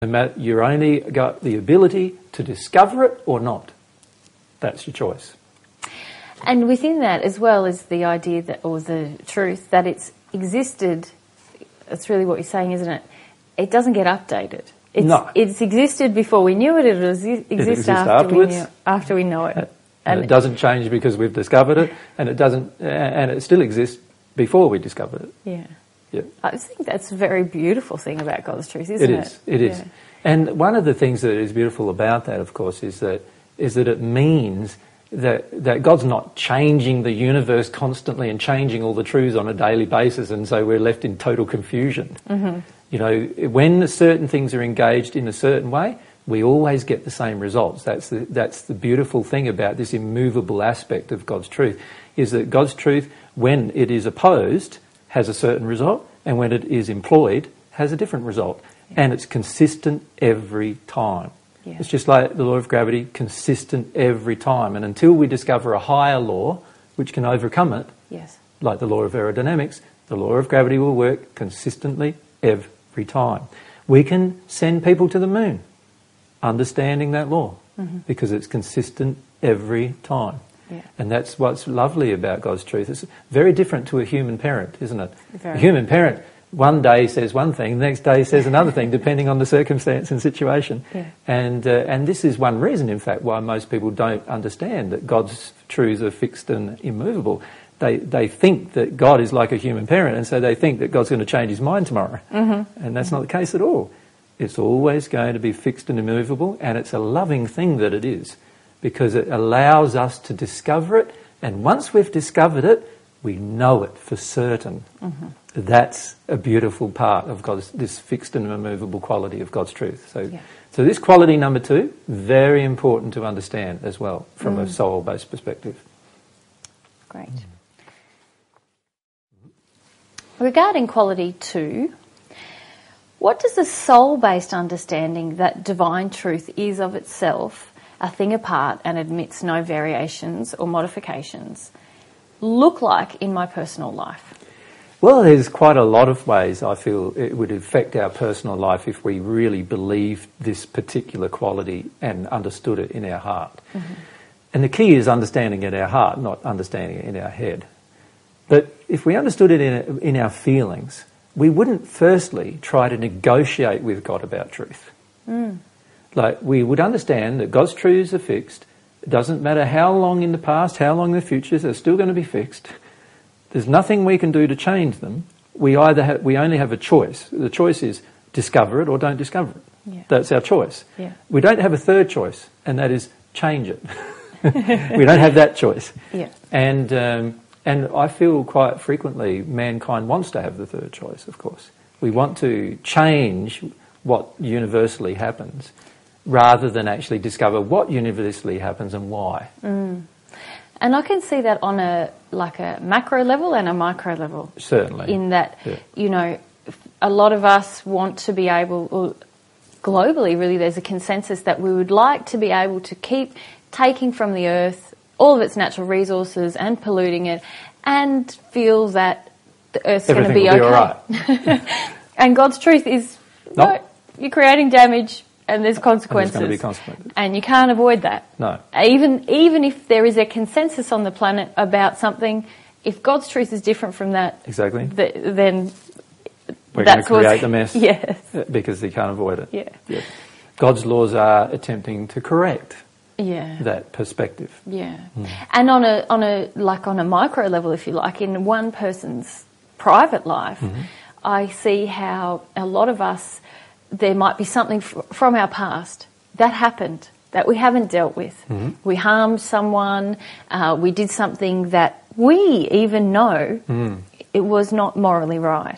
You're only got the ability to discover it or not. That's your choice. And within that as well is the idea that, or the truth, that it's existed. That's really what you're saying, isn't it? It doesn't get updated. It's existed before we knew it. It will exist after we know it. And it doesn't change because we've discovered it, and it still exists before we discovered it. Yeah. Yeah. I think that's a very beautiful thing about God's truth, isn't it? It is. And one of the things that is beautiful about that, of course, is that it means that God's not changing the universe constantly and changing all the truths on a daily basis, and so we're left in total confusion. Mm-hmm. You know, when certain things are engaged in a certain way, we always get the same results. That's the beautiful thing about this immovable aspect of God's truth, is that God's truth, when it is opposed, has a certain result, and when it is employed, has a different result. Yeah. And it's consistent every time. Yeah. It's just like the law of gravity, consistent every time. And until we discover a higher law which can overcome it, yes, like the law of aerodynamics, the law of gravity will work consistently every time. We can send people to the moon, understanding that law, because it's consistent every time. Yeah. And that's what's lovely about God's truth. It's very different to a human parent, isn't it? A human parent one day says one thing, the next day says another thing, depending on the circumstance and situation. Yeah. And this is one reason, in fact, why most people don't understand that God's truths are fixed and immovable. They think that God is like a human parent, and so they think that God's going to change his mind tomorrow. Mm-hmm. And that's not the case at all. It's always going to be fixed and immovable, and it's a loving thing that it is, because it allows us to discover it, and once we've discovered it, we know it for certain. Mm-hmm. That's a beautiful part of this fixed and immovable quality of God's truth. So this quality number 2, very important to understand as well from a soul-based perspective. Great. Regarding quality 2, what does the soul-based understanding that divine truth is of itself, a thing apart and admits no variations or modifications, look like in my personal life? Well, there's quite a lot of ways I feel it would affect our personal life if we really believed this particular quality and understood it in our heart. Mm-hmm. And the key is understanding it in our heart, not understanding it in our head. But if we understood it in our feelings, we wouldn't firstly try to negotiate with God about truth. Like, we would understand that God's truths are fixed. It doesn't matter how long in the past, how long in the future, they're still going to be fixed. There's nothing we can do to change them. We only have a choice. The choice is discover it or don't discover it. Yeah. That's our choice. Yeah. We don't have a third choice, and that is change it. We don't have that choice. Yeah. And I feel quite frequently mankind wants to have the third choice, of course. We want to change what universally happens rather than actually discover what universally happens and why. And I can see that on a macro level and a micro level. Certainly. In that, you know, a lot of us want to be able, or globally really, there's a consensus that we would like to be able to keep taking from the earth all of its natural resources and polluting it, and feel that the earth's going to be okay. All right. And God's truth is, no, you're creating damage, and there's consequences. And there's going to be consequences. And you can't avoid that. No. Even if there is a consensus on the planet about something, if God's truth is different from that, exactly, then we're going to create the mess. Yes. Because you can't avoid it. Yeah. Yes. God's laws are attempting to correct that perspective. Yeah. And on a micro level, if you like, in one person's private life, I see how a lot of us, there might be something from our past that happened that we haven't dealt with. We harmed someone, we did something that we even know it was not morally right.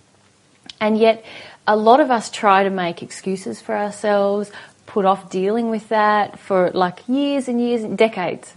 And yet a lot of us try to make excuses for ourselves, put off dealing with that for like years and years and decades.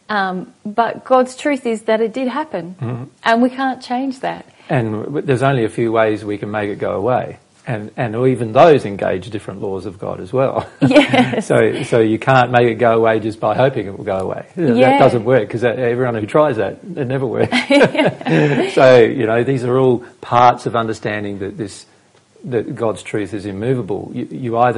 But God's truth is that it did happen, and we can't change that. And there's only a few ways we can make it go away. And even those engage different laws of God as well. Yes. So you can't make it go away just by hoping it will go away. That doesn't work, because everyone who tries that, it never works. So, these are all parts of understanding that this that God's truth is immovable. You either